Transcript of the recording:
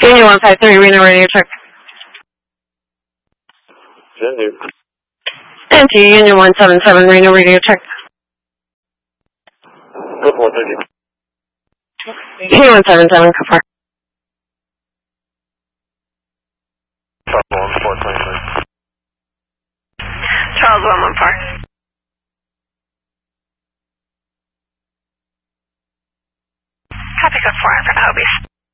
Union 153, Reno radio check. NT Union 177, Reno radio check. Good one, thank you. Union 177, Kapar. Charles 1, 423. Charles 1, 1, 4.